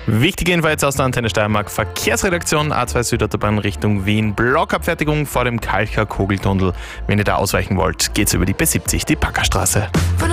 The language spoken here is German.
Wichtige Info jetzt aus der Antenne Steiermark. Verkehrsredaktion A2 Südautobahn Richtung Wien. Blockabfertigung vor dem Kalcher Kogeltunnel. Wenn ihr da ausweichen wollt, geht's über die B70, die Packerstraße.